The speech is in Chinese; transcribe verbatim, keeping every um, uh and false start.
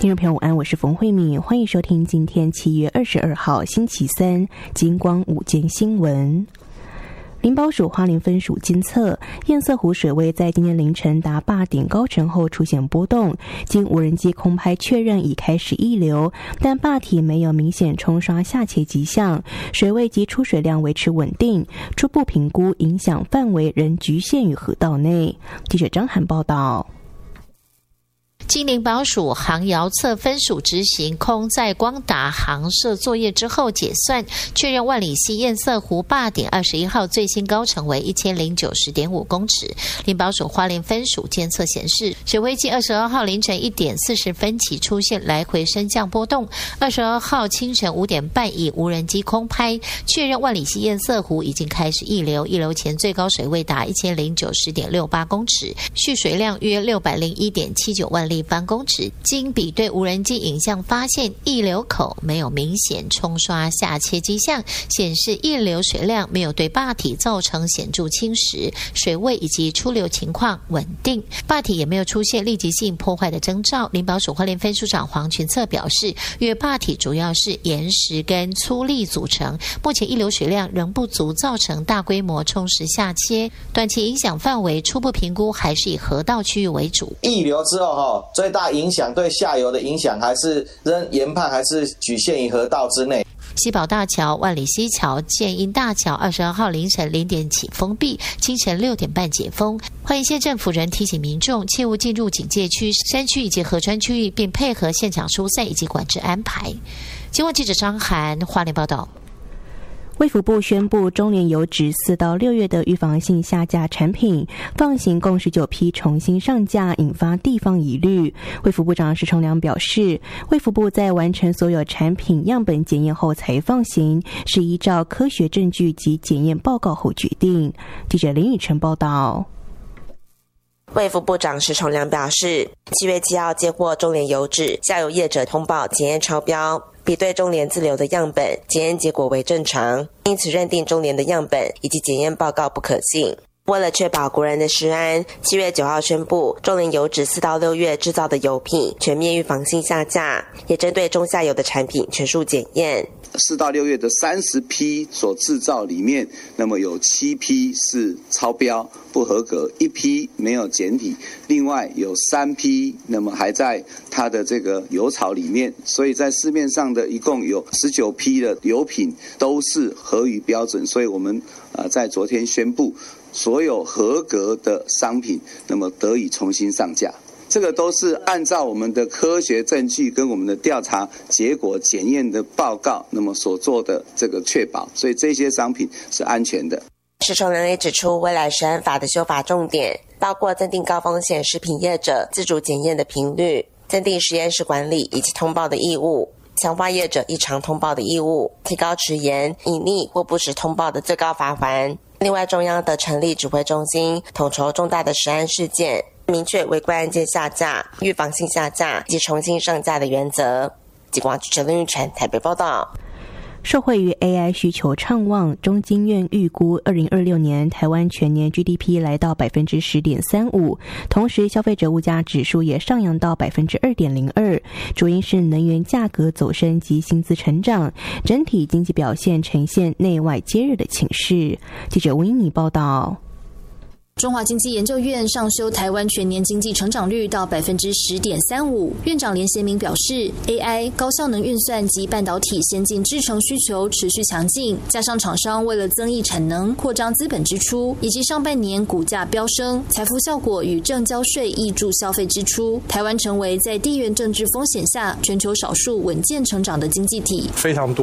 听众朋友午安，我是冯慧敏，欢迎收听今天七月二十二号星期三金光午间新闻。林保署花莲分署监测，堰塞湖水位在今天凌晨达八点高程后出现波动，经无人机空拍确认已开始溢流，但坝体没有明显冲刷下切迹象，水位及出水量维持稳定，初步评估影响范围仍局限于河道内。记者张涵报道。 经林保署航遥测分署执行空载光达航摄作业之后解算，确认万里溪堰塞湖坝点二十一号最新高程为一千零九十点五公尺。林保署花莲分署监测显示，水位计二十二号凌晨一点四十分起出现来回升降波动，二十二号清晨五点半以无人机空拍确认万里溪堰塞湖已经开始溢流，溢流前最高水位达一千零九十点六八公尺，蓄水量约六百零一点七九万立方公尺。经比对无人机影像发现，溢流口没有明显冲刷下切迹象，显示溢流水量没有对坝体造成显著侵蚀，水位以及出流情况稳定，坝体也没有出现立即性破坏的征兆。林保署花莲分署长黄群策表示，因为坝体主要是岩石跟粗砾组成，目前溢流水量仍不足造成大规模冲蚀下切，短期影响范围初步评估还是以河道区域为主。 溢流之后哈，最大影响对下游的影响还是仍研判还是局限于河道之内。 西宝大桥、万里溪桥、建英大桥二十二号凌晨零点起封闭，清晨六点半解封。花莲县政府仍提醒民众切勿进入警戒区、山区以及河川区域，并配合现场疏散以及管制安排。新闻记者张涵花莲报道。 卫福部宣布，中联油脂四到六月的预防性下架产品放行共十九批重新上架，引发地方疑虑。卫福部长石崇良表示，卫福部在完成所有产品样本检验后才放行，是依照科学证据及检验报告后决定。记者林宇晨报道。 卫福部长石崇良表示，七月七号接获中联油脂下游业者通报检验超标，比对中联自留的样本，检验结果为正常，因此认定中联的样本以及检验报告不可信。为了确保国人的食安，七月九号宣布，中联油脂四到六月制造的油品全面预防性下架，也针对中下游的产品全数检验。 四到六月的三十批所制造里面，那么有七批是超标不合格，一批没有检体，另外有三批那么还在它的这个油槽里面，所以在市面上的一共有十九批的油品都是合于标准，所以我们呃在昨天宣布，所有合格的商品那么得以重新上架。这个都是按照我们的科学证据跟我们的调查结果检验的报告，那么所做的这个确保，所以这些商品是安全的。 石崇良也指出，未来食安法的修法重点包括增订高风险食品业者自主检验的频率，增订实验室管理以及通报的义务，强化业者异常通报的义务，提高迟延、隐匿或不实通报的最高罚锾。另外，中央的成立指挥中心，统筹重大的食安事件，明确违规案件下架、预防性下架以及重新上架的原则。警广记者林玉婵台北报道。 受惠于 A I 需求畅旺，中经院预估二零二六年台湾全年 G D P 来到 百分之十点三五， 同时消费者物价指数也上扬到 百分之二点零二， 主因是能源价格走升及薪资成长，整体经济表现呈现内外皆热的情势。记者温妮报道。 中华经济研究院上修台湾全年经济成长率到 百分之十点三五， 院长连贤明表示， A I 高效能运算及半导体先进制程需求持续强劲，加上厂商为了增益产能、扩张资本支出，以及上半年股价飙升，财富效果与正交税挹注消费支出，台湾成为在地缘政治风险下全球少数稳健成长的经济体。 非常多